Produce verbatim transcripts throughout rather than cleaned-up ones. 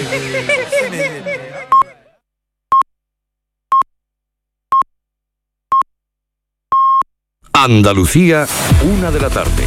Andalucía, una de la tarde.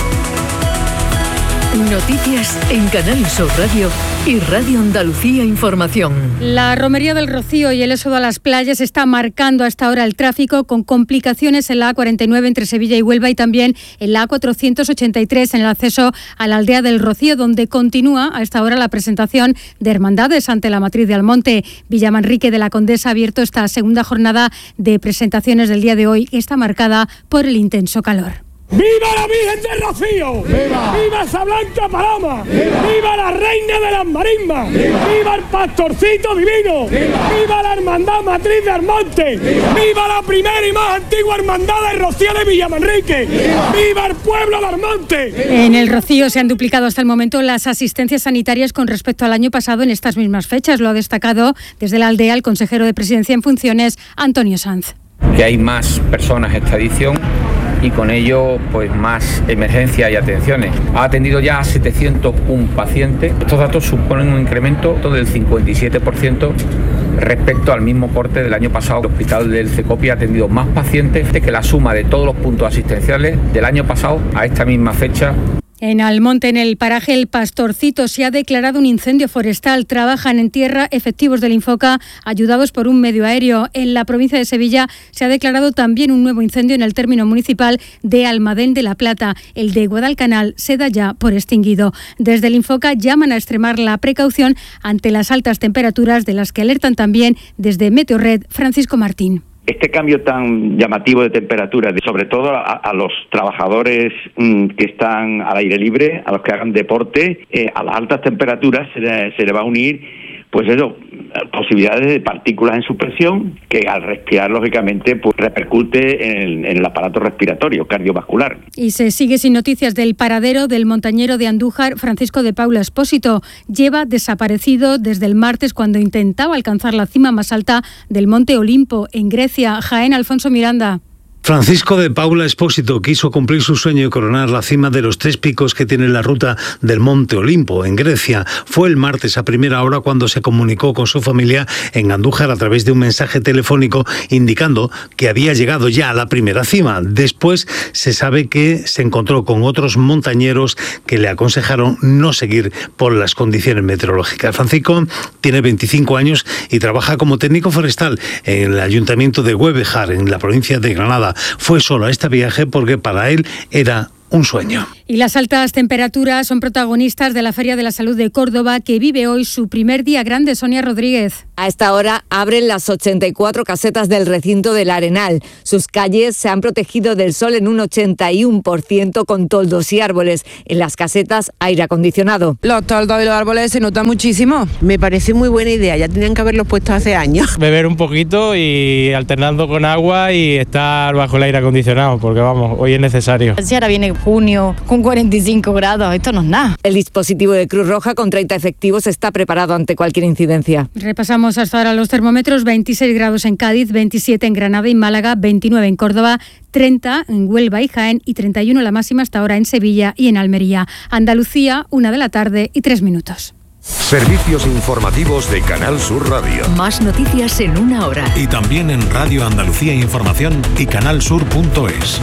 Noticias en Canal Sur Radio y Radio Andalucía Información. La romería del Rocío y el éxodo a las playas está marcando hasta ahora el tráfico, con complicaciones en la A cuarenta y nueve entre Sevilla y Huelva y también en la A cuatrocientos ochenta y tres en el acceso a la aldea del Rocío, donde continúa a esta hora la presentación de hermandades ante la matriz de Almonte. Villamanrique de la Condesa ha abierto esta segunda jornada de presentaciones del día de hoy, que está marcada por el intenso calor. ¡Viva la Virgen del Rocío! ¡Viva! ¡Viva esa blanca paloma! ¡Viva! ¡Viva la reina de las marismas! ¡Viva! ¡Viva el pastorcito divino! ¡Viva! ¡Viva la hermandad matriz de Almonte! ¡Viva! ¡Viva la primera y más antigua hermandad del Rocío de Villamanrique! ¡Viva! ¡Viva el pueblo de Almonte! En el Rocío se han duplicado hasta el momento las asistencias sanitarias con respecto al año pasado en estas mismas fechas. Lo ha destacado desde la aldea el consejero de Presidencia en funciones, Antonio Sanz. Que hay más personas esta edición y con ello pues más emergencias y atenciones. Ha atendido ya a setecientos uno pacientes. Estos datos suponen un incremento del cincuenta y siete por ciento respecto al mismo corte del año pasado. El hospital del Cecopi ha atendido más pacientes que la suma de todos los puntos asistenciales del año pasado a esta misma fecha. En Almonte, en el paraje El Pastorcito, se ha declarado un incendio forestal. Trabajan en tierra efectivos del Infoca, ayudados por un medio aéreo. En la provincia de Sevilla se ha declarado también un nuevo incendio en el término municipal de Almadén de la Plata. El de Guadalcanal se da ya por extinguido. Desde el Infoca llaman a extremar la precaución ante las altas temperaturas, de las que alertan también desde Meteorred Francisco Martín. Este cambio tan llamativo de temperatura, sobre todo a, a los trabajadores mmm, que están al aire libre, a los que hagan deporte, eh, a las altas temperaturas se le, se le va a unir, pues eso, posibilidades de partículas en suspensión que al respirar, lógicamente, pues repercute en el, en el aparato respiratorio, cardiovascular. Y se sigue sin noticias del paradero del montañero de Andújar, Francisco de Paula Espósito. Lleva desaparecido desde el martes, cuando intentaba alcanzar la cima más alta del Monte Olimpo, en Grecia. Jaén, Alfonso Miranda. Francisco de Paula Espósito quiso cumplir su sueño y coronar la cima de los tres picos que tiene la ruta del Monte Olimpo, en Grecia. Fue el martes a primera hora cuando se comunicó con su familia en Andújar a través de un mensaje telefónico indicando que había llegado ya a la primera cima. Después se sabe que se encontró con otros montañeros que le aconsejaron no seguir por las condiciones meteorológicas. Francisco tiene veinticinco años y trabaja como técnico forestal en el ayuntamiento de Güevejar, en la provincia de Granada. Fue solo a este viaje porque para él era un sueño. Y las altas temperaturas son protagonistas de la Feria de la Salud de Córdoba, que vive hoy su primer día grande. Sonia Rodríguez. A esta hora abren las ochenta y cuatro casetas del recinto del Arenal. Sus calles se han protegido del sol en un ochenta y uno por ciento con toldos y árboles. En las casetas, aire acondicionado. Los toldos y los árboles se notan muchísimo. Me parece muy buena idea, ya tenían que haberlos puesto hace años. Beber un poquito y alternando con agua y estar bajo el aire acondicionado, porque vamos, hoy es necesario. Si ahora viene junio con cuarenta y cinco grados, esto no es nada. El dispositivo de Cruz Roja con treinta efectivos está preparado ante cualquier incidencia. Repasamos hasta ahora los termómetros: veintiséis grados en Cádiz, veintisiete en Granada y Málaga, veintinueve en Córdoba, treinta en Huelva y Jaén y treinta y uno la máxima hasta ahora en Sevilla y en Almería. Andalucía, una de la tarde y tres minutos. Servicios informativos de Canal Sur Radio. Más noticias en una hora. Y también en Radio Andalucía Información y canalsur punto es.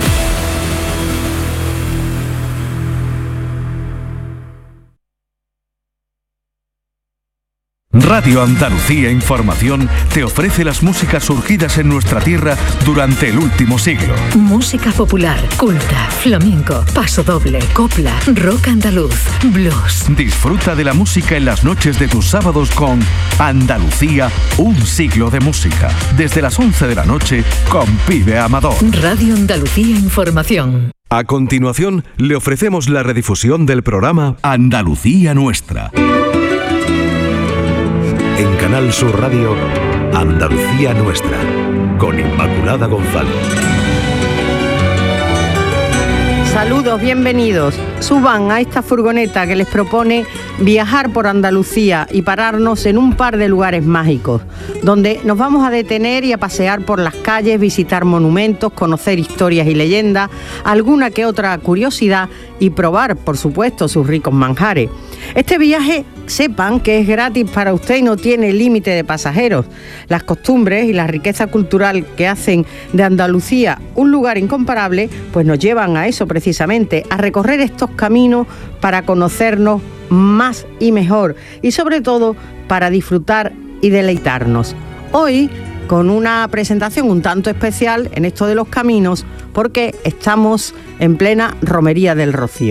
Radio Andalucía Información te ofrece las músicas surgidas en nuestra tierra durante el último siglo. Música popular, culta, flamenco, pasodoble, copla, rock andaluz, blues. Disfruta de la música en las noches de tus sábados con Andalucía, un siglo de música. Desde las once de la noche con Pibe Amador. Radio Andalucía Información. A continuación, le ofrecemos la redifusión del programa Andalucía Nuestra. En Canal Sur Radio, Andalucía Nuestra, con Inmaculada González. Saludos, bienvenidos. Suban a esta furgoneta que les propone viajar por Andalucía y pararnos en un par de lugares mágicos, donde nos vamos a detener y a pasear por las calles, visitar monumentos, conocer historias y leyendas, alguna que otra curiosidad y probar, por supuesto, sus ricos manjares. Este viaje sepan que es gratis para usted y no tiene límite de pasajeros. Las costumbres y la riqueza cultural que hacen de Andalucía un lugar incomparable, pues nos llevan a eso precisamente, a recorrer estos caminos para conocernos más y mejor y sobre todo para disfrutar y deleitarnos. Hoy con una presentación un tanto especial en esto de los caminos porque estamos en plena Romería del Rocío.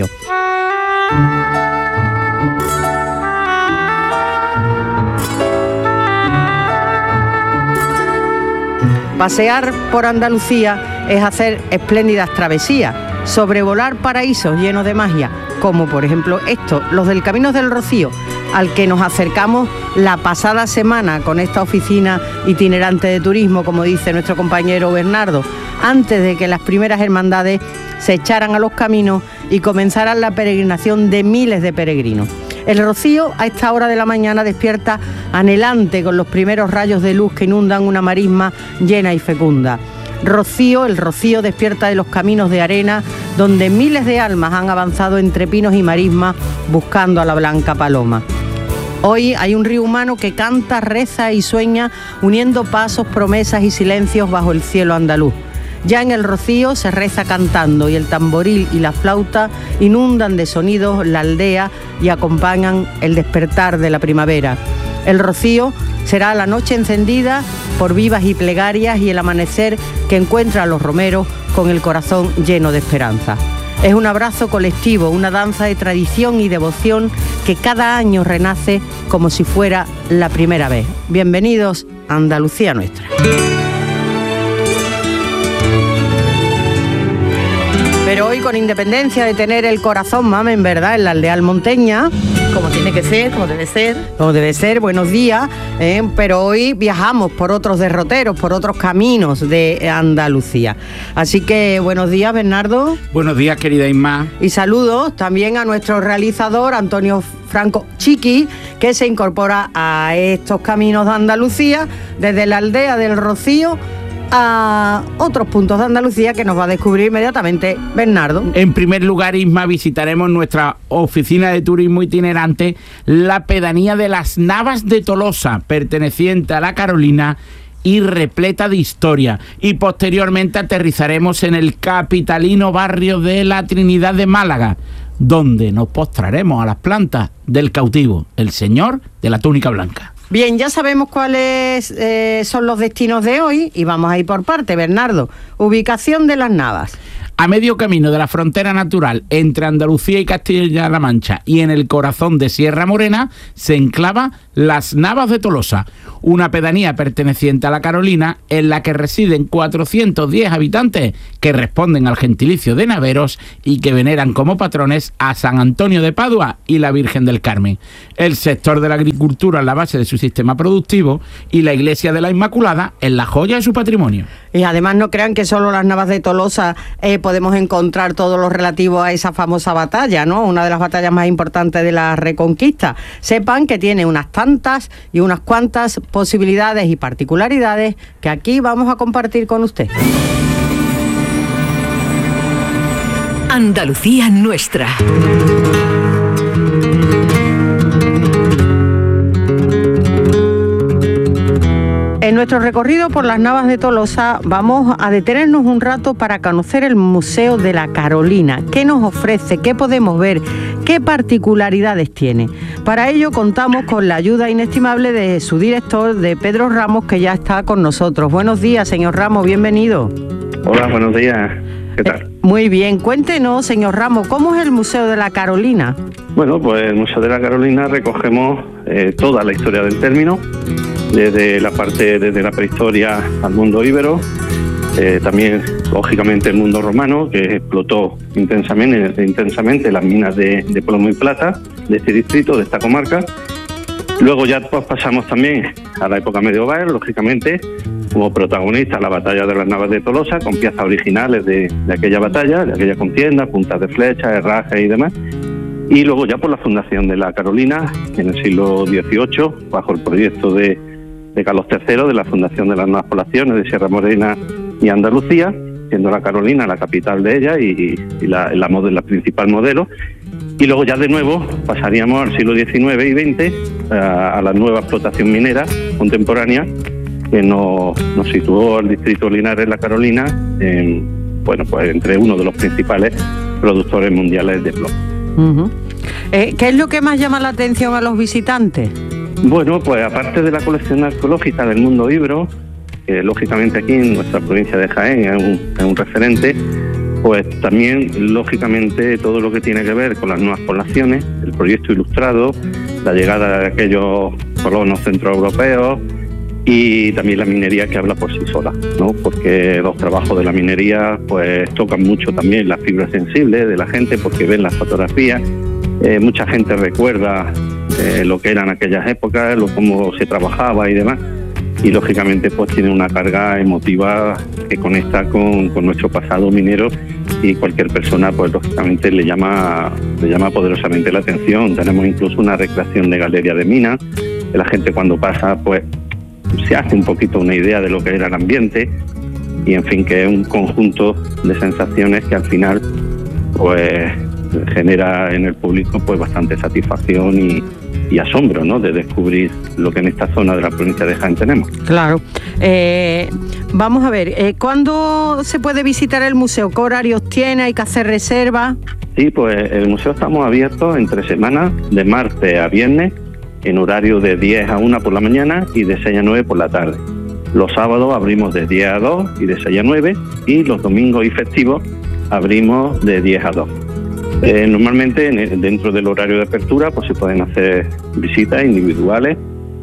Pasear por Andalucía es hacer espléndidas travesías, sobrevolar paraísos llenos de magia, como por ejemplo estos, los del Camino del Rocío, al que nos acercamos la pasada semana con esta oficina itinerante de turismo, como dice nuestro compañero Bernardo, antes de que las primeras hermandades se echaran a los caminos y comenzaran la peregrinación de miles de peregrinos. El Rocío a esta hora de la mañana despierta anhelante con los primeros rayos de luz que inundan una marisma llena y fecunda. Rocío, el Rocío despierta de los caminos de arena donde miles de almas han avanzado entre pinos y marismas buscando a la blanca paloma. Hoy hay un río humano que canta, reza y sueña uniendo pasos, promesas y silencios bajo el cielo andaluz. Ya en el Rocío se reza cantando y el tamboril y la flauta inundan de sonidos la aldea y acompañan el despertar de la primavera. El Rocío será la noche encendida por vivas y plegarias y el amanecer que encuentra a los romeros con el corazón lleno de esperanza. Es un abrazo colectivo, una danza de tradición y devoción que cada año renace como si fuera la primera vez. Bienvenidos a Andalucía Nuestra. Pero hoy, con independencia de tener el corazón, mame, en verdad, en la aldea almonteña, Como tiene que ser, como debe ser. Como debe ser, buenos días, eh, pero hoy viajamos por otros derroteros, por otros caminos de Andalucía. Así que buenos días, Bernardo. Buenos días, querida Isma. Y saludos también a nuestro realizador, Antonio Franco Chiqui, que se incorpora a estos caminos de Andalucía desde la aldea del Rocío a otros puntos de Andalucía que nos va a descubrir inmediatamente Bernardo. En primer lugar, Isma, visitaremos nuestra oficina de turismo itinerante, la pedanía de las Navas de Tolosa, perteneciente a la Carolina y repleta de historia. Y posteriormente aterrizaremos en el capitalino barrio de la Trinidad de Málaga, donde nos postraremos a las plantas del cautivo, el señor de la túnica blanca. Bien, ya sabemos cuáles eh, son los destinos de hoy y vamos a ir por parte, Bernardo. Ubicación de las Navas. A medio camino de la frontera natural entre Andalucía y Castilla-La Mancha y en el corazón de Sierra Morena se enclava Las Navas de Tolosa, una pedanía perteneciente a la Carolina en la que residen cuatrocientos diez habitantes que responden al gentilicio de naveros y que veneran como patrones a San Antonio de Padua y la Virgen del Carmen. El sector de la agricultura es la base de su sistema productivo y la iglesia de la Inmaculada es la joya de su patrimonio. Y además no crean que solo las Navas de Tolosa eh, podemos encontrar todo lo relativo a esa famosa batalla, ¿no? Una de las batallas más importantes de la Reconquista. Sepan que tiene unas tantas y unas cuantas posibilidades y particularidades que aquí vamos a compartir con usted. Andalucía Nuestra. En nuestro recorrido por las Navas de Tolosa vamos a detenernos un rato para conocer el Museo de la Carolina. ¿Qué nos ofrece? ¿Qué podemos ver? ¿Qué particularidades tiene? Para ello contamos con la ayuda inestimable de su director, de Pedro Ramos, que ya está con nosotros. Buenos días, señor Ramos, bienvenido. Hola, buenos días. ¿Qué tal? Eh, muy bien. Cuéntenos, señor Ramos, ¿cómo es el Museo de la Carolina? Bueno, pues el Museo de la Carolina recogemos eh, toda la historia del término, desde la parte, desde la prehistoria al mundo íbero, eh, también, lógicamente, el mundo romano, que explotó intensamente, intensamente las minas de, de plomo y plata de este distrito, de esta comarca. Luego ya pues, pasamos también a la época medieval, lógicamente, como protagonista la batalla de las Navas de Tolosa, con piezas originales de, de aquella batalla, de aquella contienda, puntas de flecha, herrajes y demás. Y luego ya por la fundación de la Carolina, en el siglo dieciocho, bajo el proyecto de, de Carlos tercero, de la fundación de las nuevas poblaciones de Sierra Morena y Andalucía, siendo la Carolina la capital de ella y, y la, la, modelo, la principal modelo. Y luego ya de nuevo pasaríamos al siglo diecinueve y veinte a, a la nueva explotación minera contemporánea que nos, nos situó al distrito Linares, La Carolina, en, bueno, pues entre uno de los principales productores mundiales de plomo. Uh-huh. eh, ¿Qué es lo que más llama la atención a los visitantes? Bueno, pues aparte de la colección arqueológica del mundo íbero, que lógicamente aquí en nuestra provincia de Jaén es un, es un referente, pues también lógicamente todo lo que tiene que ver con las nuevas poblaciones, el proyecto ilustrado, la llegada de aquellos colonos centroeuropeos y también la minería que habla por sí sola, ¿no? Porque los trabajos de la minería pues tocan mucho también las fibras sensibles de la gente porque ven las fotografías, eh, mucha gente recuerda eh, lo que eran aquellas épocas, lo, cómo se trabajaba y demás. Y lógicamente pues tiene una carga emotiva que conecta con, con nuestro pasado minero y cualquier persona pues lógicamente le llama le llama poderosamente la atención. Tenemos incluso una recreación de galería de minas, que la gente cuando pasa pues se hace un poquito una idea de lo que era el ambiente y en fin que es un conjunto de sensaciones que al final pues genera en el público pues bastante satisfacción y y asombro, ¿no?, de descubrir lo que en esta zona de la provincia de Jaén tenemos. Claro. Eh, vamos a ver, eh, ¿cuándo se puede visitar el museo? ¿Qué horarios tiene? ¿Hay que hacer reserva? Sí, pues el museo estamos abiertos entre semanas, de martes a viernes, en horario de diez a una por la mañana y de seis a nueve por la tarde. Los sábados abrimos de diez a dos y de seis a nueve y los domingos y festivos abrimos de diez a dos. Eh, normalmente en el, dentro del horario de apertura pues se pueden hacer visitas individuales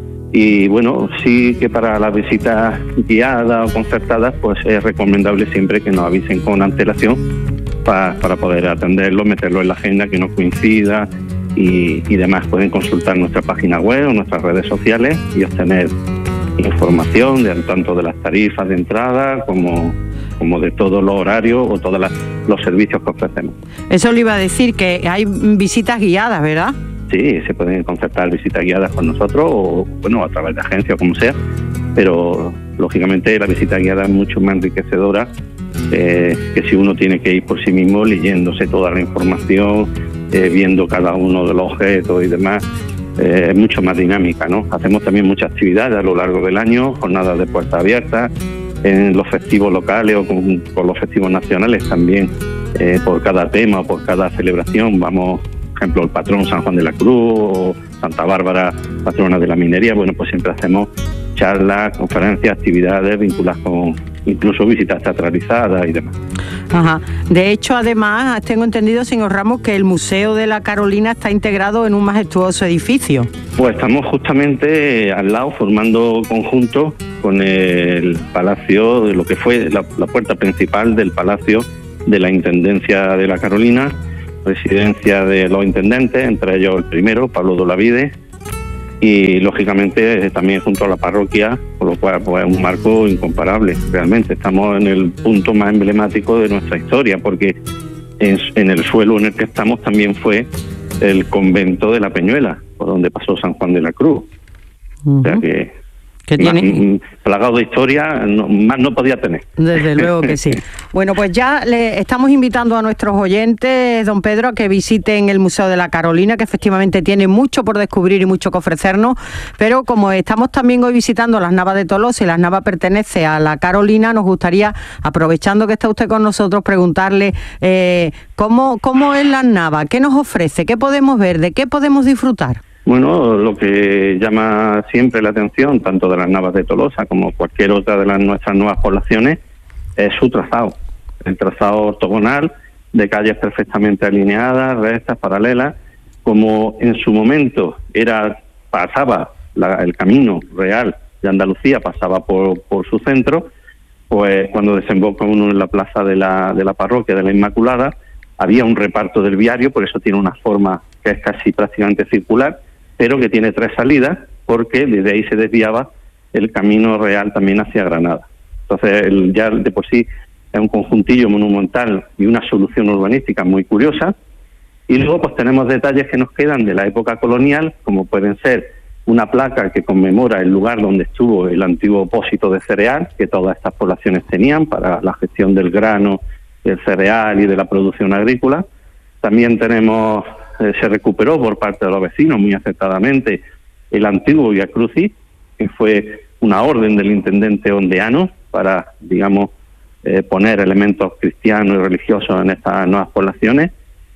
y bueno, sí que para las visitas guiadas o concertadas pues es recomendable siempre que nos avisen con antelación pa, para poder atenderlo, meterlo en la agenda, que no coincida y, y demás. Pueden consultar nuestra página web o nuestras redes sociales y obtener información de, tanto de las tarifas de entrada como como de todos los horarios o todos los servicios que ofrecemos. Eso le iba a decir, que hay visitas guiadas, ¿verdad? Sí, se pueden concertar visitas guiadas con nosotros o bueno a través de agencias, como sea, pero lógicamente la visita guiada es mucho más enriquecedora eh, que si uno tiene que ir por sí mismo leyéndose toda la información, eh, viendo cada uno de los objetos y demás. Eh, es mucho más dinámica, ¿no? Hacemos también muchas actividades a lo largo del año, jornadas de puertas abiertas, en los festivos locales o con, con los festivos nacionales también, eh, por cada tema o por cada celebración. Vamos, por ejemplo, el patrón San Juan de la Cruz o Santa Bárbara, patrona de la minería. Bueno, pues siempre hacemos charlas, conferencias, actividades vinculadas con incluso visitas teatralizadas y demás. Ajá. De hecho, además, tengo entendido, señor Ramos, que el Museo de la Carolina está integrado en un majestuoso edificio. Pues estamos justamente al lado, formando conjunto con el palacio, de lo que fue la, la puerta principal del Palacio de la Intendencia de la Carolina, residencia de los intendentes, entre ellos el primero, Pablo de Olavide, y lógicamente también junto a la parroquia, por lo cual pues, es un marco incomparable. Realmente estamos en el punto más emblemático de nuestra historia, porque en, en el suelo en el que estamos también fue el convento de la Peñuela, por donde pasó San Juan de la Cruz. Uh-huh. O sea que que tiene plagado de historia, no, más no podía tener. Desde luego que sí. Bueno, pues ya le estamos invitando a nuestros oyentes, don Pedro, a que visiten el Museo de la Carolina, que efectivamente tiene mucho por descubrir y mucho que ofrecernos, pero como estamos también hoy visitando las Navas de Tolosa y las Navas pertenece a la Carolina, nos gustaría, aprovechando que está usted con nosotros, preguntarle eh, ¿cómo, cómo es las Navas, qué nos ofrece, qué podemos ver, de qué podemos disfrutar. Bueno, lo que llama siempre la atención, tanto de las Navas de Tolosa como cualquier otra de las nuestras nuevas poblaciones, es su trazado. El trazado ortogonal, de calles perfectamente alineadas, rectas, paralelas, como en su momento era pasaba la, el camino real de Andalucía, pasaba por, por su centro, pues cuando desemboca uno en la plaza de la, de la parroquia de la Inmaculada, había un reparto del viario, por eso tiene una forma que es casi prácticamente circular, pero que tiene tres salidas, porque desde ahí se desviaba el camino real también hacia Granada. Entonces, el, ya de por sí es un conjuntillo monumental y una solución urbanística muy curiosa. Y luego pues tenemos detalles que nos quedan de la época colonial, como pueden ser una placa que conmemora el lugar donde estuvo el antiguo pósito de cereal, que todas estas poblaciones tenían para la gestión del grano, del cereal y de la producción agrícola. También tenemos eh, se recuperó por parte de los vecinos muy acertadamente el antiguo Vía Crucis, que fue una orden del intendente ondeano para, digamos, eh, poner elementos cristianos y religiosos en estas nuevas poblaciones.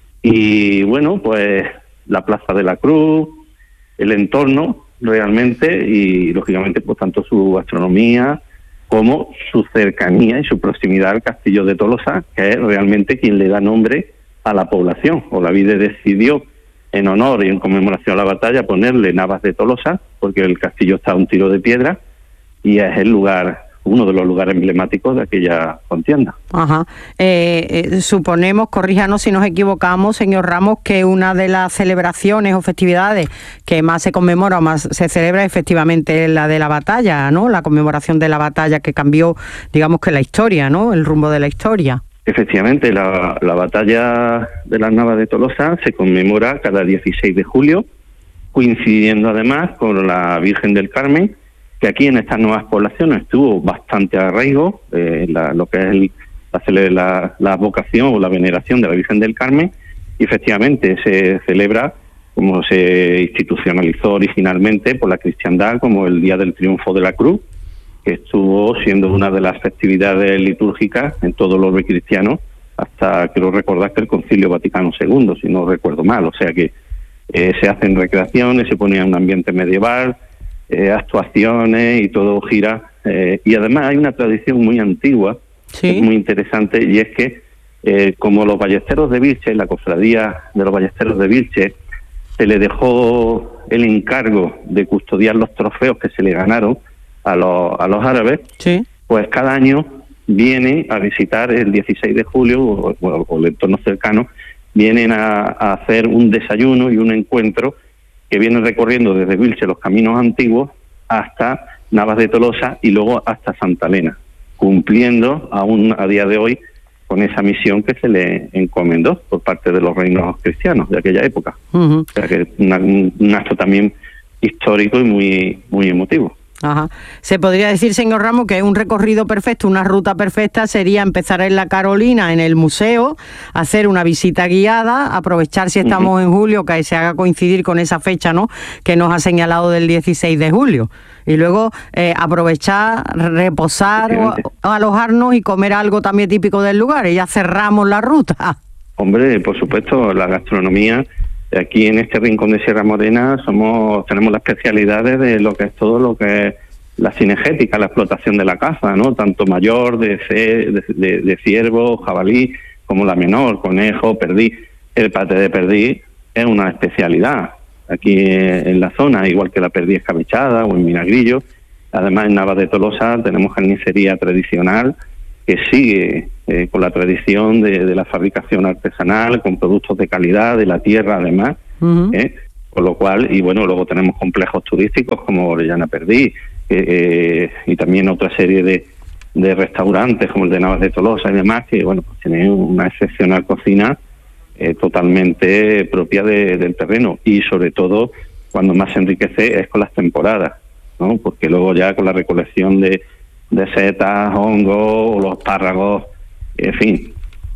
Y bueno, pues la Plaza de la Cruz, el entorno realmente, y lógicamente pues tanto su gastronomía como su cercanía y su proximidad al Castillo de Tolosa, que es realmente quien le da nombre a la población. Olavide decidió, en honor y en conmemoración a la batalla, ponerle Navas de Tolosa, porque el castillo está a un tiro de piedra y es el lugar, uno de los lugares emblemáticos de aquella contienda. Ajá. Eh, eh, suponemos, corríjanos si nos equivocamos, señor Ramos, que una de las celebraciones o festividades que más se conmemora o más se celebra efectivamente es la de la batalla, ¿no? La conmemoración de la batalla que cambió, digamos que la historia, ¿no? El rumbo de la historia. Efectivamente, la, la batalla de las Navas de Tolosa se conmemora cada dieciséis de julio, coincidiendo además con la Virgen del Carmen, que aquí en estas nuevas poblaciones tuvo bastante arraigo, eh, la, lo que es el, la, la, la vocación o la veneración de la Virgen del Carmen, y efectivamente se celebra, como se institucionalizó originalmente por la cristiandad, como el Día del Triunfo de la Cruz, que estuvo siendo una de las festividades litúrgicas en todo el orbe cristiano, hasta, quiero recordar, que el Concilio Vaticano segundo, si no recuerdo mal. O sea que eh, se hacen recreaciones, se ponía un ambiente medieval, eh, actuaciones y todo gira. Eh, y además hay una tradición muy antigua, ¿sí?, muy interesante, y es que eh, como los ballesteros de Vilche, la cofradía de los ballesteros de Vilche, se le dejó el encargo de custodiar los trofeos que se le ganaron a los, a los árabes, sí, pues cada año viene a visitar el dieciséis de julio, o, o, o el entorno cercano, vienen a, a hacer un desayuno y un encuentro que vienen recorriendo desde Vilche los caminos antiguos hasta Navas de Tolosa y luego hasta Santa Elena, cumpliendo aún a día de hoy con esa misión que se le encomendó por parte de los reinos cristianos de aquella época. Uh-huh. O sea que una, un, un acto también histórico y muy, muy emotivo. Ajá. Se podría decir, señor Ramos, que un recorrido perfecto, una ruta perfecta sería empezar en la Carolina, en el museo, hacer una visita guiada, aprovechar si estamos uh-huh. en julio, que se haga coincidir con esa fecha, ¿no?, que nos ha señalado del dieciséis de julio, y luego eh, aprovechar, reposar, o, o alojarnos y comer algo también típico del lugar, y ya cerramos la ruta. Hombre, por supuesto, la gastronomía. Aquí en este rincón de Sierra Morena somos tenemos las especialidades de lo que es todo lo que es la cinegética, la explotación de la caza, ¿no? Tanto mayor, de, de, de, de ciervo, jabalí, como la menor, conejo, perdiz. El pate de perdiz es una especialidad aquí en la zona, igual que la perdiz escabechada o en Minagrillo. Además, en Navas de Tolosa tenemos carnicería tradicional que sigue eh, con la tradición de, de la fabricación artesanal, con productos de calidad, de la tierra además, uh-huh. eh, con lo cual, y bueno, luego tenemos complejos turísticos como Orellana Perdiz, eh, eh, y también otra serie de, de restaurantes como el de Navas de Tolosa y demás, que bueno, pues tienen una excepcional cocina eh, totalmente propia de, del terreno, y sobre todo cuando más se enriquece es con las temporadas, ¿no? Porque luego ya con la recolección de de setas, hongos, o los espárragos, en fin,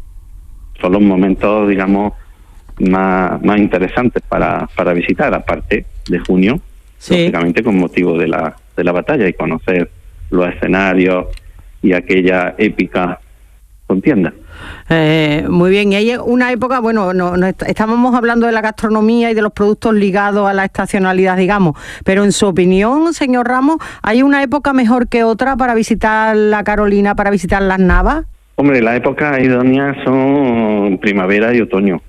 son los momentos, digamos, más, más interesantes para, para visitar, aparte de junio, sí, lógicamente con motivo de la, de la batalla y conocer los escenarios y aquella épica contienda. Eh, muy bien, y hay una época, bueno, no, no estábamos hablando de la gastronomía y de los productos ligados a la estacionalidad, digamos, pero en su opinión, señor Ramos, ¿hay una época mejor que otra para visitar la Carolina, para visitar las Navas? Hombre, las épocas idóneas son primavera y otoño,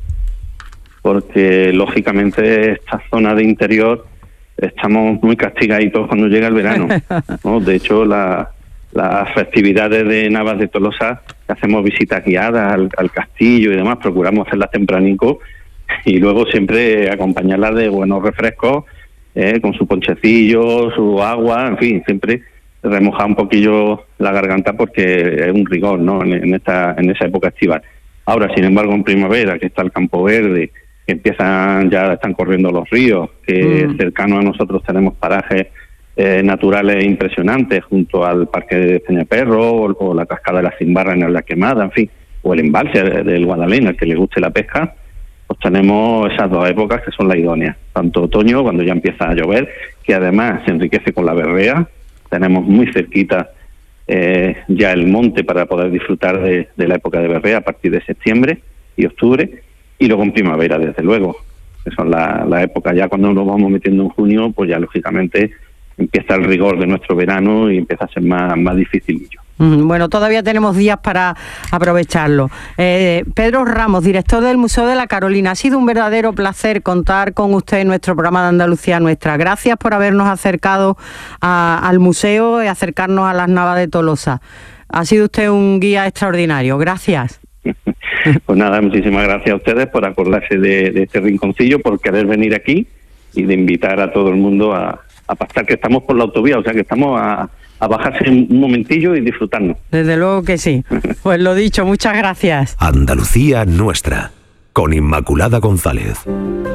porque lógicamente esta zona de interior estamos muy castigaditos cuando llega el verano, ¿no? De hecho, la las festividades de Navas de Tolosa, hacemos visitas guiadas al, al castillo y demás, procuramos hacerlas tempranico y luego siempre acompañarlas de buenos refrescos, eh, con su ponchecillo, su agua, en fin, siempre remojar un poquillo la garganta porque es un rigor, ¿no?, en, en esta en esa época estival. Ahora, sin embargo, en primavera, que está el campo verde, que empiezan, ya están corriendo los ríos, que mm. cercano a nosotros tenemos parajes Eh, naturales impresionantes junto al parque de Peñaperro o, o la cascada de la Cimbarra en la Quemada, en fin, o el embalse del Guadalena, que le guste la pesca, pues tenemos esas dos épocas que son las idóneas, tanto otoño, cuando ya empieza a llover, que además se enriquece con la berrea, tenemos muy cerquita eh, ya el monte para poder disfrutar de, de la época de berrea a partir de septiembre y octubre, y luego en primavera, desde luego, que son la, la época ya cuando nos vamos metiendo en junio, pues ya lógicamente empieza el rigor de nuestro verano y empieza a ser más, más difícil. Bueno, todavía tenemos días para aprovecharlo. Eh, Pedro Ramos, director del Museo de la Carolina, ha sido un verdadero placer contar con usted en nuestro programa de Andalucía Nuestra. Gracias por habernos acercado a, al museo y acercarnos a las Navas de Tolosa. Ha sido usted un guía extraordinario. Gracias. Pues nada, muchísimas gracias a ustedes por acordarse de, de este rinconcillo, por querer venir aquí y de invitar a todo el mundo a, a pasar, que estamos por la autovía, o sea que estamos a... a bajarse un momentillo y disfrutarnos. Desde luego que sí. Pues lo dicho, muchas gracias. Andalucía Nuestra, con Inmaculada González.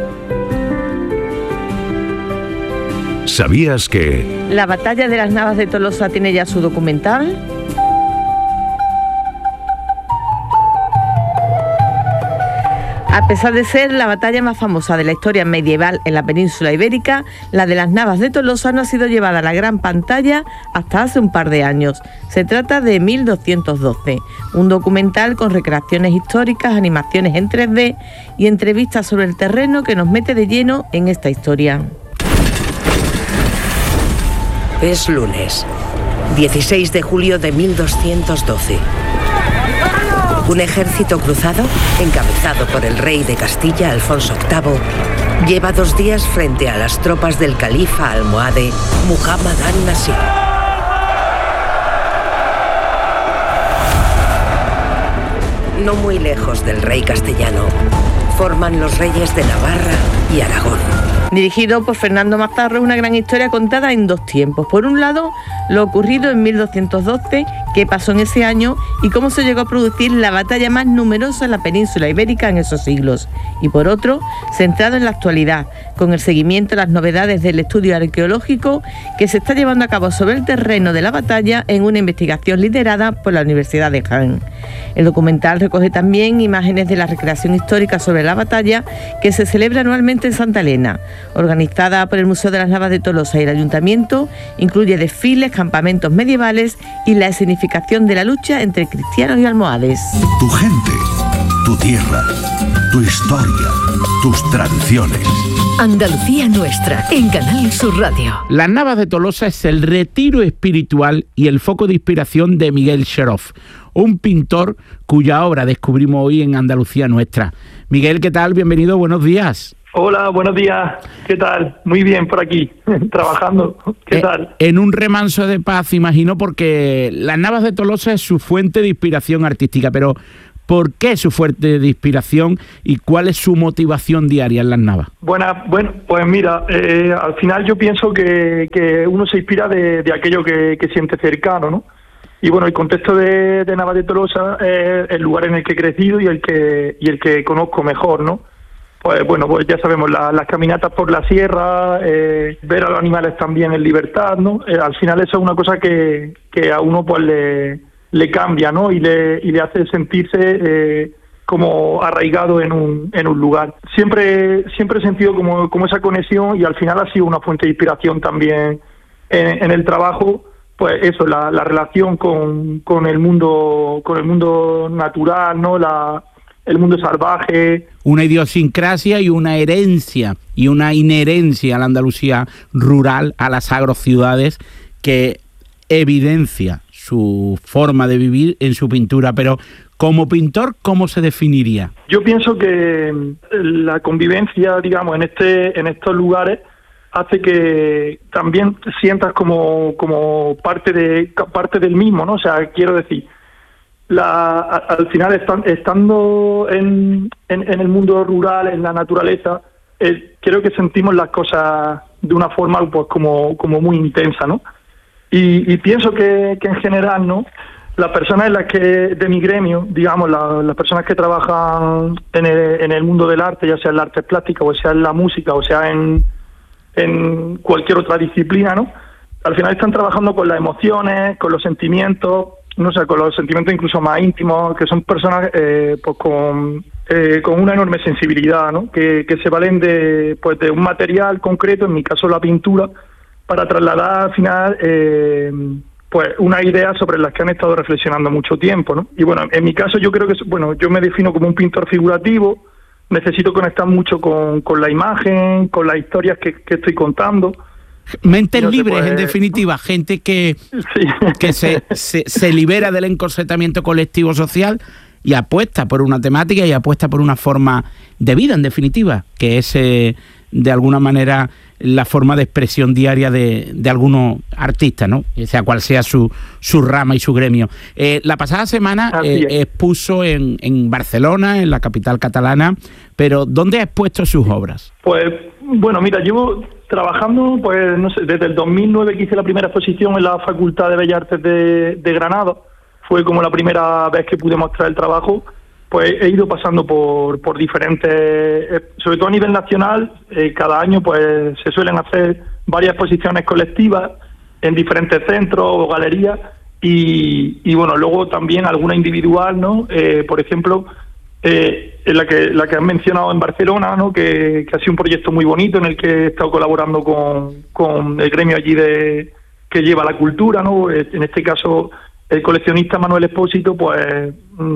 ¿Sabías que la batalla de las Navas de Tolosa tiene ya su documental? A pesar de ser la batalla más famosa de la historia medieval en la península ibérica, la de las Navas de Tolosa no ha sido llevada a la gran pantalla hasta hace un par de años. Se trata de mil doscientos doce, un documental con recreaciones históricas, animaciones en tres D y entrevistas sobre el terreno que nos mete de lleno en esta historia. Es lunes, dieciséis de julio de mil doscientos doce. Un ejército cruzado, encabezado por el rey de Castilla, Alfonso octavo, lleva dos días frente a las tropas del califa almohade Muhammad an-Nasir. No muy lejos del rey castellano, forman los reyes de Navarra y Aragón. Dirigido por Fernando Mazarro, es una gran historia contada en dos tiempos. Por un lado, lo ocurrido en mil doscientos doce, qué pasó en ese año y cómo se llegó a producir la batalla más numerosa en la península ibérica en esos siglos. Y por otro, centrado en la actualidad, con el seguimiento de las novedades del estudio arqueológico que se está llevando a cabo sobre el terreno de la batalla en una investigación liderada por la Universidad de Jaén. El documental recoge también imágenes de la recreación histórica sobre la batalla que se celebra anualmente en Santa Elena. Organizada por el Museo de las Navas de Tolosa y el Ayuntamiento, incluye desfiles, campamentos medievales y la escenificación de la lucha entre cristianos y almohades. Tu gente, tu tierra, tu historia, tus tradiciones. Andalucía Nuestra, en Canal Sur Radio. Las Navas de Tolosa es el retiro espiritual y el foco de inspiración de Miguel Sheroff, un pintor cuya obra descubrimos hoy en Andalucía Nuestra. Miguel, ¿qué tal? Bienvenido, buenos días. Hola, buenos días. ¿Qué tal? Muy bien por aquí, trabajando. ¿Qué eh, tal? En un remanso de paz, imagino, porque Las Navas de Tolosa es su fuente de inspiración artística, pero ¿por qué su fuente de inspiración y cuál es su motivación diaria en Las Navas? Bueno, bueno pues mira, eh, al final yo pienso que, que uno se inspira de, de aquello que, que siente cercano, ¿no? Y bueno, el contexto de, de Navas de Tolosa es el lugar en el que he crecido y el que, y el que conozco mejor, ¿no? Pues bueno, pues ya sabemos, la, las caminatas por la sierra, eh, ver a los animales también en libertad, ¿no? Eh, al final eso es una cosa que, que a uno pues le, le cambia, ¿no? Y le, y le hace sentirse eh, como arraigado en un, en un lugar. Siempre, siempre he sentido como, como esa conexión y al final ha sido una fuente de inspiración también en, en el trabajo. Pues eso, la, la relación con, con el mundo, con el mundo natural, ¿no? La el mundo salvaje. Una idiosincrasia y una herencia y una inherencia a la Andalucía rural, a las agrociudades, que evidencia su forma de vivir en su pintura. Pero como pintor, ¿cómo se definiría? Yo pienso que la convivencia, digamos, en este en estos lugares hace que también sientas como como parte de parte del mismo, ¿no? O sea, quiero decir, La, al final estando en, en, en el mundo rural, en la naturaleza, eh, creo que sentimos las cosas de una forma pues como, como muy intensa, ¿no? Y, y pienso que, que en general, ¿no? Las personas en las que de mi gremio, digamos, la, las personas que trabajan en el, en el mundo del arte, ya sea en la arte plástica, o sea en la música, o sea en, en cualquier otra disciplina, ¿no? Al final están trabajando con las emociones, con los sentimientos, no sé, con los sentimientos incluso más íntimos, que son personas eh, pues con, eh, con una enorme sensibilidad, ¿no? Que, que se valen de, pues, de un material concreto, en mi caso la pintura, para trasladar al final eh, pues una idea sobre las que han estado reflexionando mucho tiempo, ¿no? Y bueno, en mi caso yo creo que, bueno, yo me defino como un pintor figurativo, necesito conectar mucho con, con la imagen, con las historias que, que estoy contando. Mentes no libres, puede... en definitiva, gente que, sí. que se, se, se libera del encorsetamiento colectivo social y apuesta por una temática y apuesta por una forma de vida, en definitiva, que es eh, de alguna manera la forma de expresión diaria de, de algunos artistas, ¿no? Sea cual sea su, su rama y su gremio. Eh, la pasada semana eh, expuso en, en Barcelona, en la capital catalana, pero ¿dónde ha expuesto sus obras? Pues, bueno, mira, llevo trabajando, pues, no sé, desde el dos mil nueve que hice la primera exposición en la Facultad de Bellas Artes de, de Granada, fue como la primera vez que pude mostrar el trabajo. Pues he ido pasando por, por diferentes, eh, sobre todo a nivel nacional, eh, cada año pues se suelen hacer varias exposiciones colectivas en diferentes centros o galerías y, y bueno, luego también alguna individual, ¿no? Eh, por ejemplo, eh, en la que la que han mencionado en Barcelona, ¿no? Que, que ha sido un proyecto muy bonito en el que he estado colaborando con, con el gremio allí de que lleva la cultura, ¿no? En este caso, el coleccionista Manuel Espósito, pues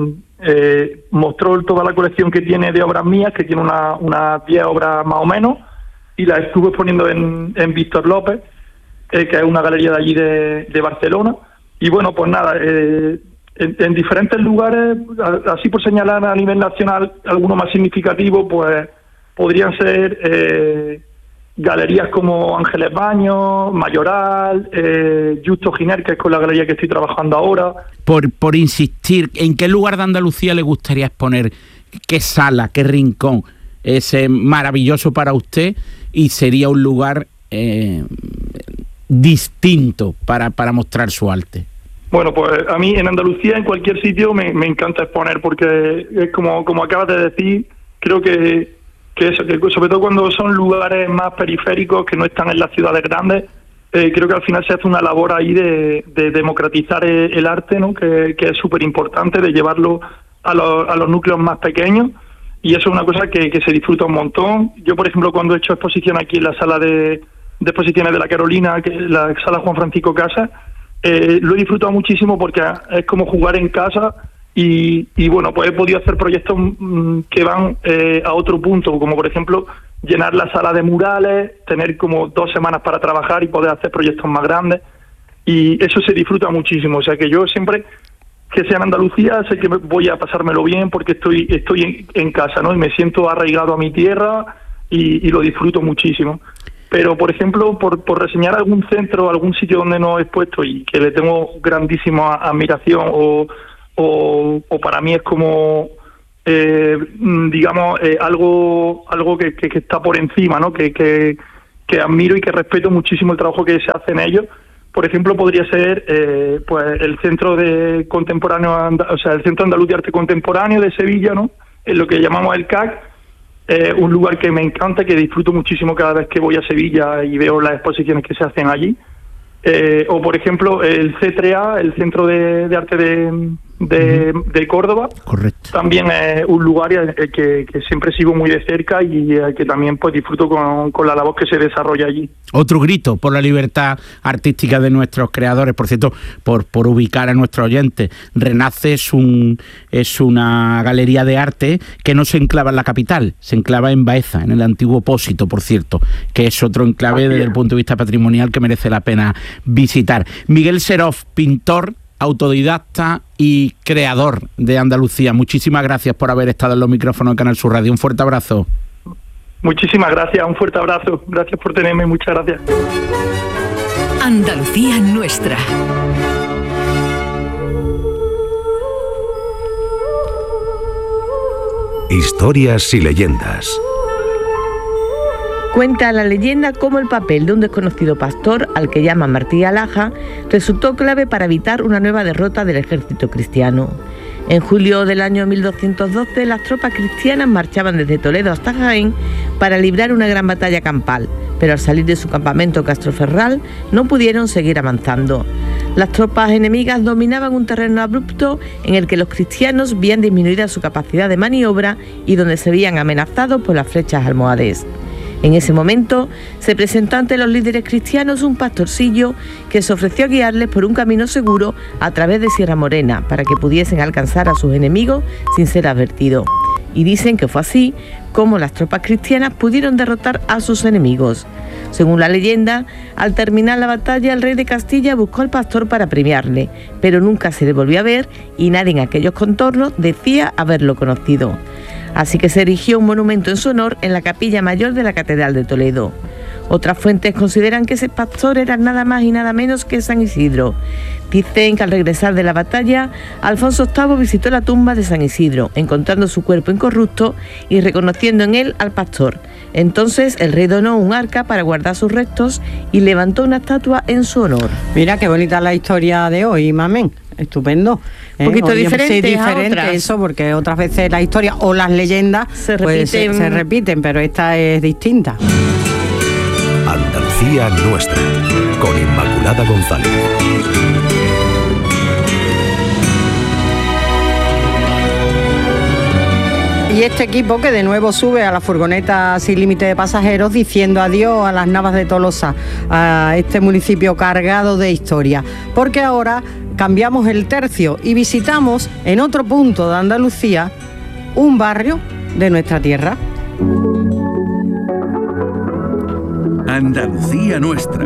eh, mostró toda la colección que tiene de obras mías, que tiene unas una diez obras más o menos, y las estuve exponiendo en, en Víctor López, eh, que es una galería de allí de, de Barcelona. Y bueno, pues nada, eh, en, en diferentes lugares, así por señalar a nivel nacional, alguno más significativo, pues podrían ser eh, galerías como Ángeles Baños, Mayoral, eh, Justo Giner, que es con la galería que estoy trabajando ahora. Por, por insistir, ¿en qué lugar de Andalucía le gustaría exponer? ¿Qué sala, qué rincón es eh, maravilloso para usted y sería un lugar eh, distinto para, para mostrar su arte? Bueno, pues a mí en Andalucía, en cualquier sitio, me, me encanta exponer, porque es como, como acabas de decir, creo que, que eso, que sobre todo cuando son lugares más periféricos, que no están en las ciudades grandes, eh, creo que al final se hace una labor ahí de, de democratizar el, el arte, ¿no? Que, que es súper importante, de llevarlo a los, a los núcleos más pequeños, y eso es una cosa que, que se disfruta un montón. Yo, por ejemplo, cuando he hecho exposición aquí en la sala de, de exposiciones de la Carolina, que la sala Juan Francisco Casas, Eh, lo he disfrutado muchísimo porque es como jugar en casa y, y bueno, pues he podido hacer proyectos mmm, que van eh, a otro punto, como por ejemplo llenar la sala de murales, tener como dos semanas para trabajar y poder hacer proyectos más grandes, y eso se disfruta muchísimo. O sea que yo siempre que sea en Andalucía sé que voy a pasármelo bien porque estoy estoy en, en casa, ¿no? Y me siento arraigado a mi tierra y, y lo disfruto muchísimo. Pero, por ejemplo, por, por reseñar algún centro, algún sitio donde no he expuesto y que le tengo grandísima admiración o, o, o para mí es como, eh, digamos, eh, algo algo que, que, que está por encima, ¿no? Que, que, que admiro y que respeto muchísimo el trabajo que se hace en ellos. Por ejemplo, podría ser eh, pues el Centro de Contemporáneo, o sea, el Centro Andaluz de Arte Contemporáneo de Sevilla, ¿no? En lo que llamamos el C A C. Eh, un lugar que me encanta, que disfruto muchísimo cada vez que voy a Sevilla y veo las exposiciones que se hacen allí. Eh, o, por ejemplo, el C tres A, el Centro de, de Arte de, de, de Córdoba. Correcto. También es un lugar que, que siempre sigo muy de cerca y que también pues disfruto con, con la labor que se desarrolla allí. Otro grito por la libertad artística de nuestros creadores. Por cierto, por, por ubicar a nuestros oyentes, Renace es, un, es una galería de arte que no se enclava en la capital, se enclava en Baeza, en el antiguo Pósito, por cierto, que es otro enclave desde el punto de vista patrimonial que merece la pena visitar. Miguel Seroff, pintor, autodidacta y creador de Andalucía. Muchísimas gracias por haber estado en los micrófonos de Canal Sur Radio. Un fuerte abrazo. Muchísimas gracias, un fuerte abrazo. Gracias por tenerme, muchas gracias. Andalucía nuestra. Historias y leyendas. Cuenta la leyenda cómo el papel de un desconocido pastor, al que llaman Martí Alhaja, resultó clave para evitar una nueva derrota del ejército cristiano. En julio del año mil doscientos doce, las tropas cristianas marchaban desde Toledo hasta Jaén para librar una gran batalla campal, pero al salir de su campamento Castroferral no pudieron seguir avanzando. Las tropas enemigas dominaban un terreno abrupto en el que los cristianos veían disminuida su capacidad de maniobra y donde se veían amenazados por las flechas almohades. En ese momento se presentó ante los líderes cristianos un pastorcillo que se ofreció a guiarles por un camino seguro a través de Sierra Morena para que pudiesen alcanzar a sus enemigos sin ser advertidos. Y dicen que fue así como las tropas cristianas pudieron derrotar a sus enemigos. Según la leyenda, al terminar la batalla, el rey de Castilla buscó al pastor para premiarle, pero nunca se le volvió a ver y nadie en aquellos contornos decía haberlo conocido. Así que se erigió un monumento en su honor en la capilla mayor de la Catedral de Toledo. Otras fuentes consideran que ese pastor era nada más y nada menos que San Isidro. Dicen que al regresar de la batalla, Alfonso octavo visitó la tumba de San Isidro, encontrando su cuerpo incorrupto y reconociendo en él al pastor. Entonces el rey donó un arca para guardar sus restos y levantó una estatua en su honor. Mira qué bonita la historia de hoy, Mamen. Estupendo. Un poquito ¿eh? diferente, sí, diferente a otras. Eso, porque otras veces la historia o las leyendas se pues, repiten. se, se repiten, pero esta es distinta. Andalucía nuestra, con Inmaculada González. Y este equipo que de nuevo sube a la furgoneta sin límite de pasajeros diciendo adiós a las Navas de Tolosa, a este municipio cargado de historia. Porque ahora cambiamos el tercio y visitamos en otro punto de Andalucía un barrio de nuestra tierra. Andalucía nuestra.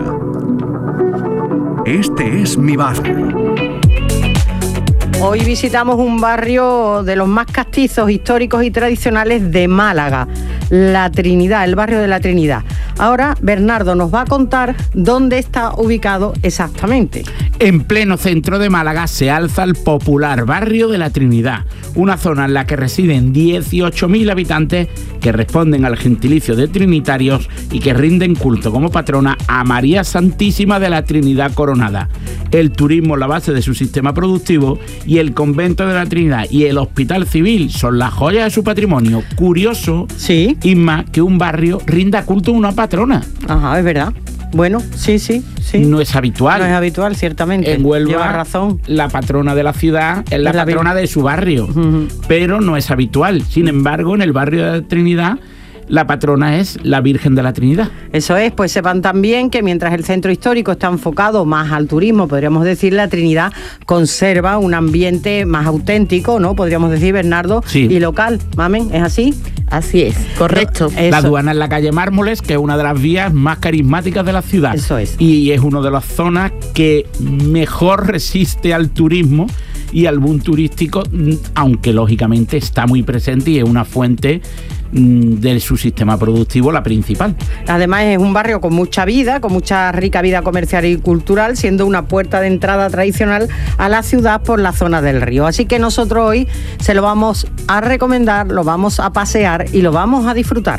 Este es mi barrio. Hoy visitamos un barrio de los más castizos, históricos y tradicionales de Málaga, La Trinidad, el barrio de La Trinidad. Ahora Bernardo nos va a contar dónde está ubicado exactamente. En pleno centro de Málaga se alza el popular barrio de La Trinidad, una zona en la que residen dieciocho mil habitantes que responden al gentilicio de trinitarios y que rinden culto como patrona a María Santísima de la Trinidad Coronada. El turismo es la base de su sistema productivo y el convento de la Trinidad y el hospital civil son las joyas de su patrimonio. Curioso, sí, Isma, que un barrio rinda culto a una patrona. Ajá, es verdad. Bueno, sí, sí, sí. No es habitual. No es habitual, ciertamente. En Huelva, lleva razón. La patrona de la ciudad es la, Es la patrona vir- de su barrio, Uh-huh. pero no es habitual. Sin embargo, en el barrio de la Trinidad, la patrona es la Virgen de la Trinidad. Eso es, pues sepan también que mientras el centro histórico está enfocado más al turismo, podríamos decir, la Trinidad conserva un ambiente más auténtico, ¿no? Podríamos decir, Bernardo, Sí. y local. Mamen, ¿es así? Así es, correcto. Eso. La aduana en la calle Mármoles, que es una de las vías más carismáticas de la ciudad. Eso es. Y es una de las zonas que mejor resiste al turismo y al boom turístico, aunque lógicamente está muy presente y es una fuente de su sistema productivo la principal. Además es un barrio con mucha vida, con mucha rica vida comercial y cultural, siendo una puerta de entrada tradicional a la ciudad por la zona del río. Así que nosotros hoy se lo vamos a recomendar, lo vamos a pasear y lo vamos a disfrutar.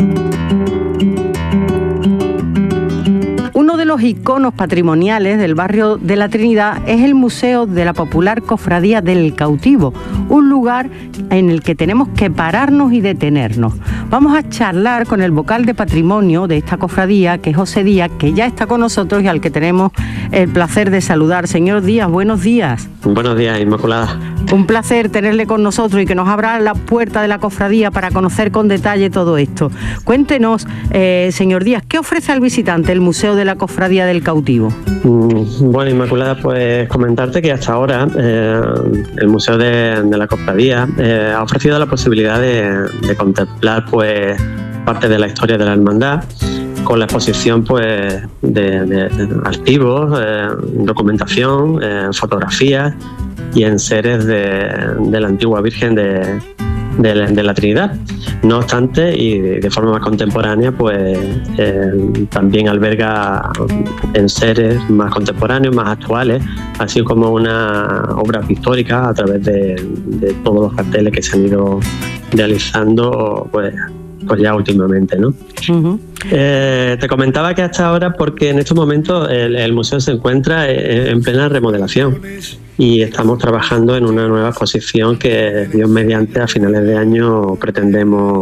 Uno de los iconos patrimoniales del barrio de La Trinidad es el Museo de la Popular Cofradía del Cautivo, un lugar en el que tenemos que pararnos y detenernos. Vamos a charlar con el vocal de patrimonio de esta cofradía, que es José Díaz, que ya está con nosotros y al que tenemos el placer de saludar. Señor Díaz, buenos días. Buenos días, Inmaculada. Un placer tenerle con nosotros y que nos abra la puerta de la cofradía para conocer con detalle todo esto. Cuéntenos, eh, señor Díaz, ¿qué ofrece al visitante el Museo de la Cofradía del Cautivo? Mm, Bueno, Inmaculada, pues comentarte que hasta ahora eh, el Museo de, de la Cofradía eh, ha ofrecido la posibilidad de, de contemplar pues parte de la historia de la hermandad con la exposición pues de, de, de archivos, eh, documentación, eh, fotografías y enseres de, de la antigua Virgen de, de, la, de la Trinidad. No obstante, y de, de forma más contemporánea, pues eh, también alberga enseres más contemporáneos, más actuales, así como una obra pictórica a través de, de todos los carteles que se han ido realizando pues, pues ya últimamente, ¿no? Uh-huh. Eh, te comentaba que hasta ahora, porque en estos momentos el, el museo se encuentra en, en plena remodelación y estamos trabajando en una nueva exposición que, Dios mediante, a finales de año pretendemos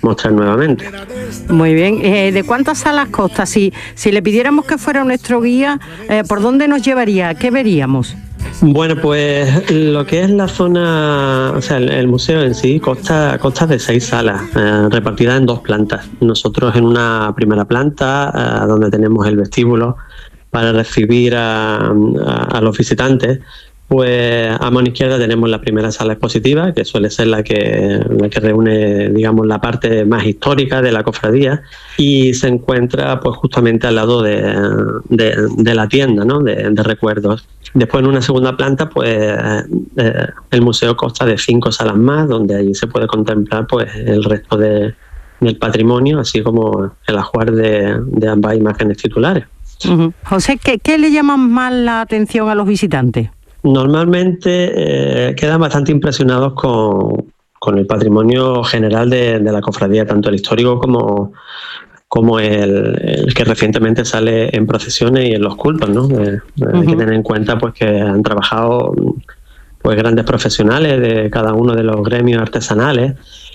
mostrar nuevamente. Muy bien. Eh, ¿De cuántas salas consta? Si, si le pidiéramos que fuera nuestro guía, eh, ¿por dónde nos llevaría? ¿Qué veríamos? Bueno, pues lo que es la zona, o sea, el, el museo en sí consta, consta de seis salas eh, repartidas en dos plantas. Nosotros en una primera planta, eh, donde tenemos el vestíbulo para recibir a, a, a los visitantes, pues a mano izquierda tenemos la primera sala expositiva, que suele ser la que, la que reúne, digamos, la parte más histórica de la cofradía, y se encuentra pues justamente al lado de, de, de la tienda, ¿no?, de, de recuerdos. Después, en una segunda planta, pues eh, el museo consta de cinco salas más, donde allí se puede contemplar pues el resto de, del patrimonio, así como el ajuar de, de ambas imágenes titulares. Uh-huh. José, ¿qué, ¿qué le llama más la atención a los visitantes? Normalmente eh, quedan bastante impresionados con, con el patrimonio general de, de la cofradía, tanto el histórico como, como el, el que recientemente sale en procesiones y en los cultos, ¿no? Eh, uh-huh. Hay que tener en cuenta pues que han trabajado pues grandes profesionales de cada uno de los gremios artesanales.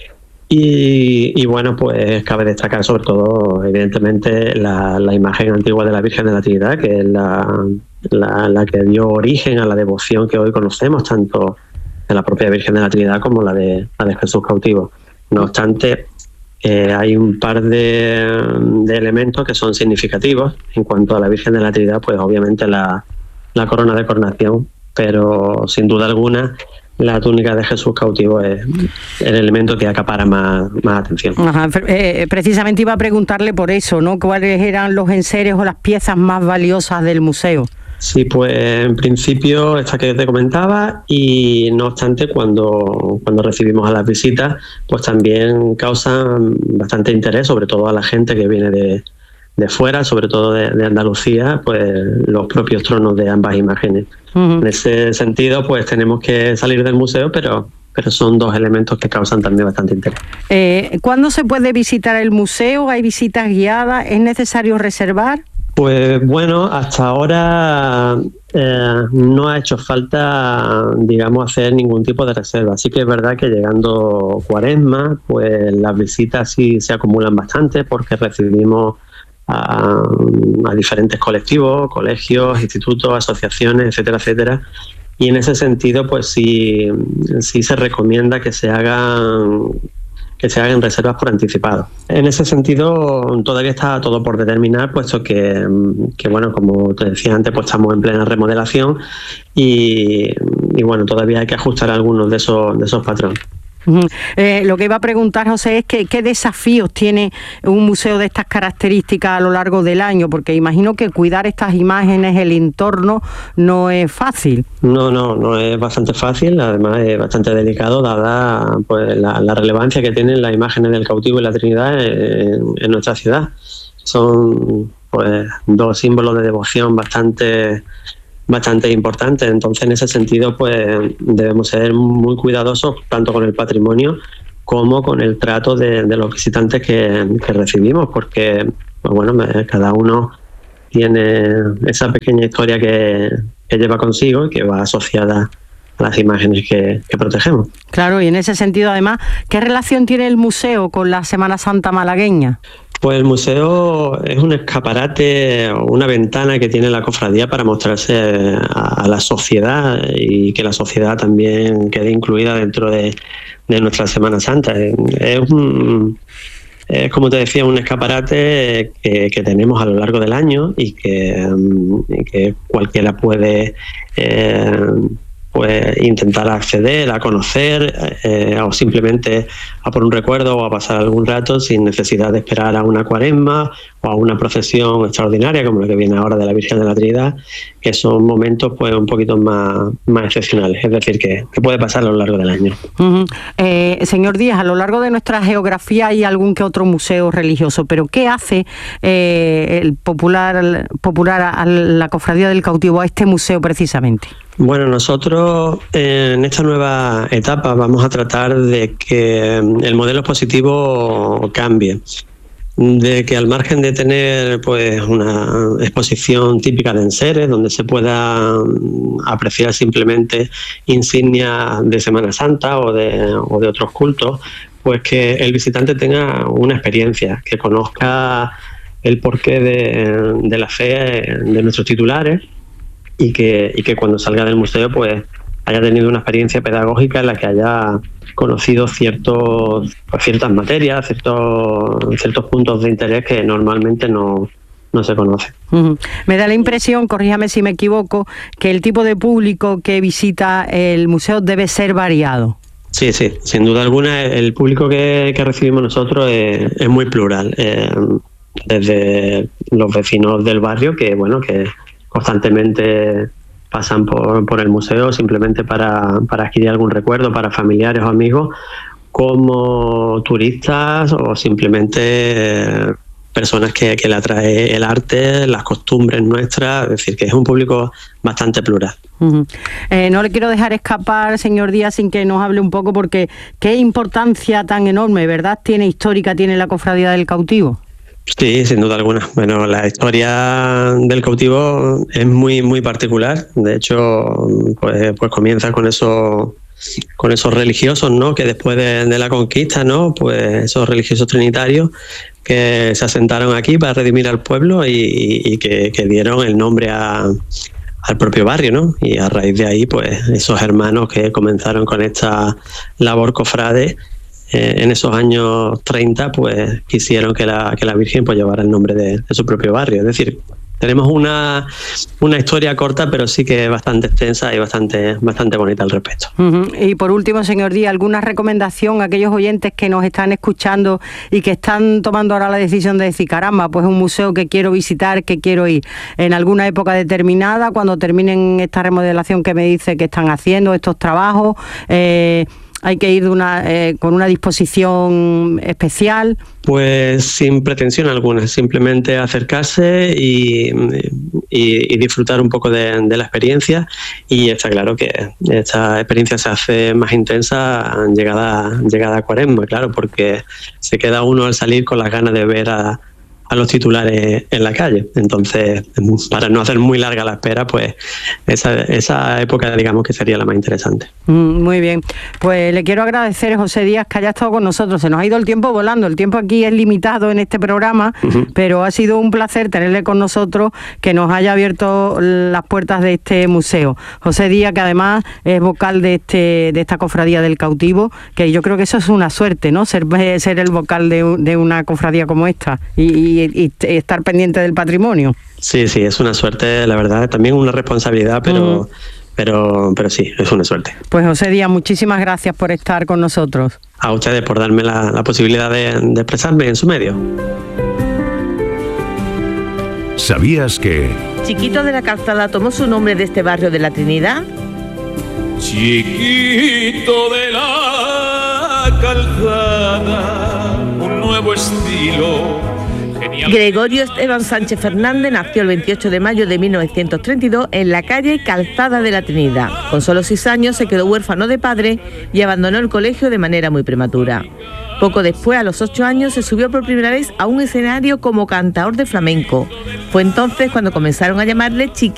Y, y bueno, pues cabe destacar sobre todo, evidentemente, la, la imagen antigua de la Virgen de la Trinidad, que es la, la, la que dio origen a la devoción que hoy conocemos, tanto de la propia Virgen de la Trinidad como la de, la de Jesús cautivo. No obstante, eh, hay un par de, de elementos que son significativos. En cuanto a la Virgen de la Trinidad, pues obviamente la, la corona de coronación, pero sin duda alguna la túnica de Jesús cautivo es el elemento que acapara más, más atención. Ajá, eh, precisamente iba a preguntarle por eso, ¿no? ¿Cuáles eran los enseres o las piezas más valiosas del museo? Sí, pues en principio esta que te comentaba, y no obstante cuando, cuando recibimos a las visitas, pues también causan bastante interés, sobre todo a la gente que viene de, de fuera, sobre todo de, de Andalucía, pues los propios tronos de ambas imágenes. Uh-huh. En ese sentido, pues tenemos que salir del museo, pero, pero son dos elementos que causan también bastante interés. Eh, ¿Cuándo se puede visitar el museo? ¿Hay visitas guiadas? ¿Es necesario reservar? Pues bueno, hasta ahora eh, no ha hecho falta, digamos, hacer ningún tipo de reserva. Sí que es verdad que llegando Cuaresma, pues las visitas sí se acumulan bastante, porque recibimos A, a diferentes colectivos, colegios, institutos, asociaciones, etcétera, etcétera. Y en ese sentido, pues sí, sí se recomienda que se hagan que se hagan reservas por anticipado. En ese sentido, todavía está todo por determinar, puesto que, que bueno, como te decía antes, pues estamos en plena remodelación y, y bueno, todavía hay que ajustar algunos de esos, de esos patrones. Uh-huh. Eh, lo que iba a preguntar, José, es que, qué desafíos tiene un museo de estas características a lo largo del año, porque imagino que cuidar estas imágenes, el entorno, no es fácil. No, no, no es bastante fácil, además es bastante delicado, dada pues la, la relevancia que tienen las imágenes del cautivo y la Trinidad en, en nuestra ciudad. Son pues dos símbolos de devoción bastante bastante importante. Entonces, en ese sentido, pues debemos ser muy cuidadosos tanto con el patrimonio como con el trato de, de los visitantes que, que recibimos, porque pues bueno, cada uno tiene esa pequeña historia que, que lleva consigo y que va asociada a las imágenes que, que protegemos. Claro, y en ese sentido, además, ¿qué relación tiene el museo con la Semana Santa malagueña? Pues el museo es un escaparate, una ventana que tiene la cofradía para mostrarse a, a la sociedad y que la sociedad también quede incluida dentro de, de nuestra Semana Santa. Es, un, es, como te decía, un escaparate que, que tenemos a lo largo del año y que, y que cualquiera puede eh, pues intentar acceder, a conocer eh, o simplemente a por un recuerdo o a pasar algún rato sin necesidad de esperar a una cuaresma o a una procesión extraordinaria como la que viene ahora de la Virgen de la Trinidad, que son momentos pues un poquito más, más excepcionales, es decir, que, que puede pasar a lo largo del año. Uh-huh. Eh, señor Díaz, a lo largo de nuestra geografía hay algún que otro museo religioso, pero ¿qué hace eh, el popular, popular a la Cofradía del Cautivo, a este museo precisamente? Bueno, nosotros eh, en esta nueva etapa vamos a tratar de que el modelo expositivo cambie. de que al margen de tener pues una exposición típica de enseres, donde se pueda apreciar simplemente insignias de Semana Santa o de, o de otros cultos, pues que el visitante tenga una experiencia, que conozca el porqué de, de la fe de nuestros titulares y que, y que cuando salga del museo pues haya tenido una experiencia pedagógica en la que haya conocido ciertos, pues, ciertas materias, ciertos, ciertos puntos de interés que normalmente no, no se conocen. Uh-huh. Me da la impresión, corríjame si me equivoco, que el tipo de público que visita el museo debe ser variado. Sí, sí, sin duda alguna el público que, que recibimos nosotros es, es muy plural. Eh, desde los vecinos del barrio que, bueno, que constantemente pasan por, por el museo simplemente para, para adquirir algún recuerdo para familiares o amigos, como turistas o simplemente eh, personas que, que le atrae el arte, las costumbres nuestras, es decir, que es un público bastante plural. Uh-huh. Eh, no le quiero dejar escapar, señor Díaz, sin que nos hable un poco, porque qué importancia tan enorme, ¿verdad?, tiene histórica, tiene la Cofradía del Cautivo. Sí, sin duda alguna. Bueno, la historia del cautivo es muy muy particular. De hecho, pues, pues comienza con esos con esos religiosos, ¿no?, que después de, de la conquista, ¿no?, pues esos religiosos trinitarios que se asentaron aquí para redimir al pueblo y, y que, que dieron el nombre a, al propio barrio, ¿no? Y a raíz de ahí, pues esos hermanos que comenzaron con esta labor cofrade Eh, en esos años treinta, pues quisieron que la, que la Virgen pues llevara el nombre de, de su propio barrio. Es decir, tenemos una, una historia corta, pero sí que bastante extensa y bastante, bastante bonita al respecto. Uh-huh. Y por último, señor Díaz, ¿alguna recomendación a aquellos oyentes que nos están escuchando y que están tomando ahora la decisión de decir, caramba, pues un museo que quiero visitar, que quiero ir en alguna época determinada, cuando terminen esta remodelación que me dice que están haciendo, estos trabajos? Eh, ¿Hay que ir de una, eh, con una disposición especial? Pues sin pretensión alguna, simplemente acercarse y, y, y disfrutar un poco de, de la experiencia, y está claro que esta experiencia se hace más intensa llegada, llegada a Cuaresma, claro, porque se queda uno al salir con las ganas de ver a, a los titulares en la calle. Entonces, para no hacer muy larga la espera, pues esa, esa época, digamos, que sería la más interesante. Mm, muy bien, pues le quiero agradecer, José Díaz, que haya estado con nosotros. Se nos ha ido el tiempo volando, el tiempo aquí es limitado en este programa, uh-huh. pero ha sido un placer tenerle con nosotros, que nos haya abierto las puertas de este museo. José Díaz, que además es vocal de este de esta Cofradía del Cautivo, que yo creo que eso es una suerte, ¿no?, ser, ser el vocal de, de una cofradía como esta y, y Y, y estar pendiente del patrimonio. Sí, sí, es una suerte, la verdad, también una responsabilidad, pero, mm. pero, pero sí, es una suerte. Pues José Díaz, muchísimas gracias por estar con nosotros. A ustedes por darme la, la posibilidad de, de expresarme en su medio. ¿Sabías que Chiquito de la Calzada tomó su nombre de este barrio de la Trinidad? Chiquito de la Calzada, un nuevo estilo. Gregorio Esteban Sánchez Fernández nació el veintiocho de mayo de mil novecientos treinta y dos en la calle Calzada de la Trinidad. Con solo seis años se quedó huérfano de padre y abandonó el colegio de manera muy prematura. Poco después, a los ocho años, se subió por primera vez a un escenario como cantador de flamenco. Fue entonces cuando comenzaron a llamarle Chiquito